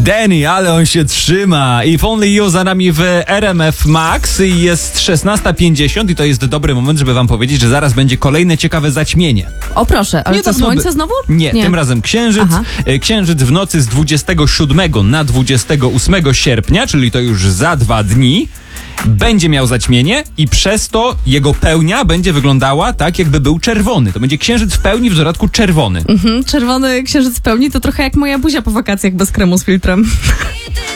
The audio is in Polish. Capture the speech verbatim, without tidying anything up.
Danny, ale on się trzyma. If Only You za nami w R M F Max. Jest szesnasta pięćdziesiąt i to jest dobry moment, żeby wam powiedzieć, że zaraz będzie kolejne ciekawe zaćmienie. O proszę, ale co, słońce by... znowu? Nie, Nie, tym razem księżyc. Aha. Księżyc w nocy z dwudziestego siódmego na dwudziestego ósmego sierpnia, czyli to już za dwa dni, będzie miał zaćmienie i przez to jego pełnia będzie wyglądała tak, jakby był czerwony. To będzie księżyc w pełni, w dodatku czerwony. Mhm, czerwony księżyc w pełni to trochę jak moja buzia po wakacjach bez kremu z filtrem.